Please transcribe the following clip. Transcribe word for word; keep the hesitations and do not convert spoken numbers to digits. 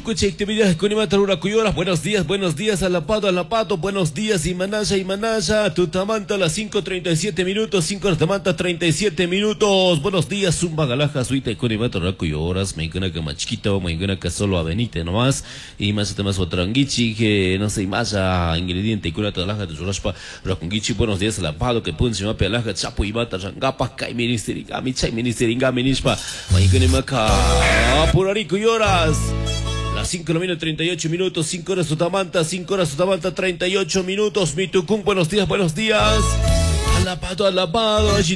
Tucuche actividades con Imatarura Cuyoras. Buenos días, buenos días, Alapato, Alapato. Buenos días, Imanaya, Imanaya. Tutamanta a las cinco treinta y siete minutos. cinco de Tamanta, treinta y siete minutos. Buenos días, Zumba Galaja, Suite con Imatarura Cuyoras. Me encanta que Machquito, me encanta que solo Avenite nomás. Y más temas otranguichi, que no sé, más ingrediente. Y con la talaja de Zurashpa, Rakungichi. Buenos días, Alapato, que punse ma pelaja, Chapo y Bata, Rangapa, Kai Ministeringami, Chay Ministeringa, Minishpa. Me encanta Maca, Purari Cuyoras. Las cinco menos treinta y ocho minutos, cinco horas Sotamanta, cinco horas Sotamanta, treinta y ocho minutos. Mitucún, buenos días, buenos días. Alapado, alapado.